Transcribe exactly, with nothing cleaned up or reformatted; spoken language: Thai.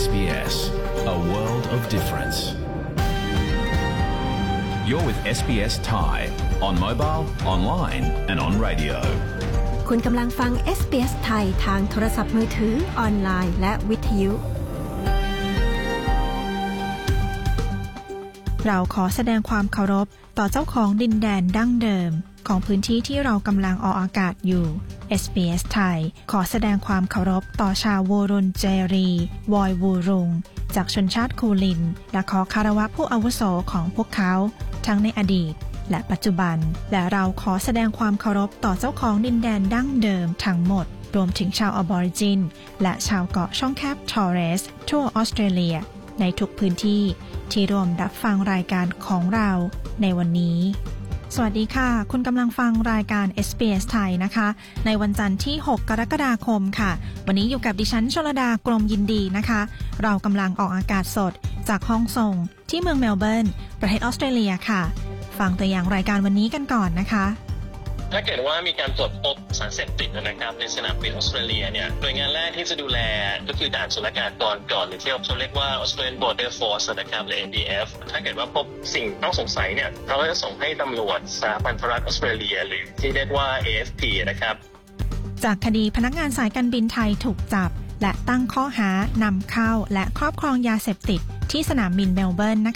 S B S, a world of difference. You're with เอส บี เอส Thai on mobile, online and on radio. คุณกำลังฟัง เอส บี เอส ไทยทางโทรศัพท์มือถือออนไลน์และวิทยุเราขอแสดงความเคารพต่อเจ้าของดินแดนดั้งเดิมของพื้นที่ที่เรากำลังออกอากาศอยู่ เอส บี เอส ไทยขอแสดงความเคารพต่อชาววูรุนเจรีวอยวูรุงจากชนชาติคูลินและขอคารวะผู้อาวุโสของพวกเขาทั้งในอดีตและปัจจุบันและเราขอแสดงความเคารพต่อเจ้าของดินแดนดั้งเดิมทั้งหมดรวมถึงชาวอบอริจินและชาวเกาะช่องแคบทอร์เรสทั่วออสเตรเลียในทุกพื้นที่ที่ร่วมรับฟังรายการของเราในวันนี้สวัสดีค่ะคุณกำลังฟังรายการ เอส บี เอส ไทยนะคะในวันจันทร์ที่หกกรกฎาคมค่ะวันนี้อยู่กับดิฉันชลดากรมยินดีนะคะเรากำลังออกอากาศสดจากห้องส่งที่เมืองเมลเบิร์นประเทศออสเตรเลียค่ะฟังตัวอย่างรายการวันนี้กันก่อนนะคะถ้าเกิดว่ามีการตรวจพบสารเสพติดนะครับในสนามบินออสเตรเลียเนี่ยหน่วยงานแรกที่จะดูแลก็คือด่านศุลกากรก่อนหรือที่เขาเรียกว่า Australian Border Force นะครับหรือ เอ บี เอฟ ถ้าเกิดว่าพบสิ่งต้องสงสัยเนี่ยเขาก็จะส่งให้ตำรวจสหพันธรัฐออสเตรเลียหรือที่เรียกว่า เอ เอฟ พี นะครับจากคดีพนักงานสายการบินไทยถูกจับและตั้งข้อหานำเข้าและครอบครองยาเสพติดที่สนามบินเมลเบิร์น